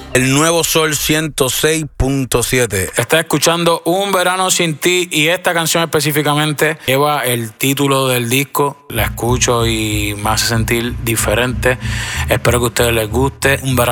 El Nuevo Sol 106.7. Estás escuchando Un Verano Sin Ti y esta canción específicamente lleva el título del disco. La escucho y me hace sentir diferente. Espero que a ustedes les guste. Un verano